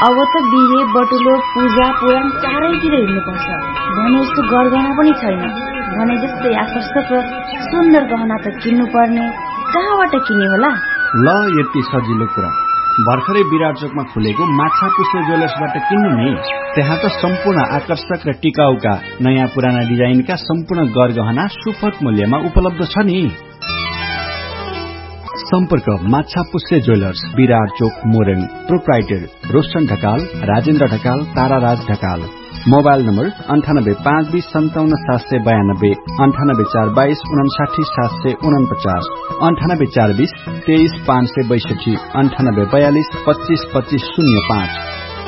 अब त बिहे बटुलो पूजा पुराण चारैतिर हिँड्नुपर्छ भने यस्तो गरगहना पनि छैन। भने जस्तै आकर्षक र सुन्दर गहना त किन्नु पर्ने, कहाँबाट किन्ने होला? ल यति सजिलो कुरा, भर्खरै विराट चोकमा खुलेको माछा पुष्पे ज्वेलर्सबाट किन्नु नि। त्यहाँ त सम्पूर्ण आकर्षक र टिकाउका नयाँ पुराना डिजाइनका सम्पूर्ण गरगहना सुपथ मूल्यमा उपलब्ध छ नि। सम्पर्क माछा पुष्पे ज्वेलर्स, विराट चोक, Morang. Proprietor Roshan Dhakal, Rajendra Dhakal, ताराराज Dhakal. Mobile number 9852577792, 9842299749, 9842232562, 9842252505।